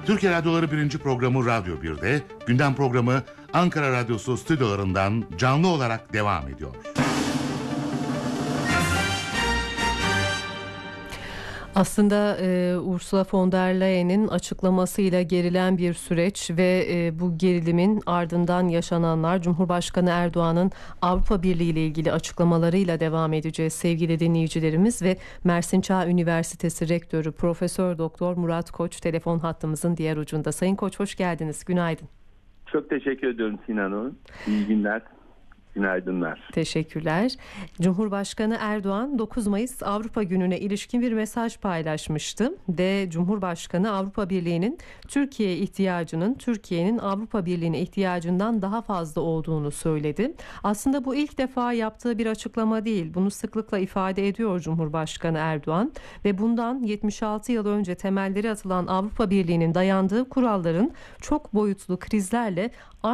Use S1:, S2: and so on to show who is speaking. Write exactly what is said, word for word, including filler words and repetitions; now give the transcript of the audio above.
S1: Türkiye Radyoları birinci programı Radyo bir'de, gündem programı Ankara Radyosu stüdyolarından canlı olarak devam ediyor.
S2: Aslında e, Ursula von der Leyen'in açıklamasıyla gerilen bir süreç ve e, bu gerilimin ardından yaşananlar, Cumhurbaşkanı Erdoğan'ın Avrupa Birliği ile ilgili açıklamalarıyla devam edeceğiz sevgili dinleyicilerimiz ve Mersin Çağ Üniversitesi Rektörü Profesör Doktor Murat Koç telefon hattımızın diğer ucunda. Sayın Koç, hoş geldiniz. Günaydın.
S3: Çok teşekkür ediyorum Sinan Hanım. İyi günler. Günaydınlar.
S2: Teşekkürler. Cumhurbaşkanı Erdoğan dokuz Mayıs Avrupa Günü'ne ilişkin bir mesaj paylaşmıştı ve Cumhurbaşkanı Avrupa Birliği'nin Türkiye'ye ihtiyacının Türkiye'nin Avrupa Birliği'ne ihtiyacından daha fazla olduğunu söyledi. Aslında bu ilk defa yaptığı bir açıklama değil. Bunu sıklıkla ifade ediyor Cumhurbaşkanı Erdoğan ve bundan yetmiş altı yıl önce temelleri atılan Avrupa Birliği'nin dayandığı kuralların çok boyutlu krizlerle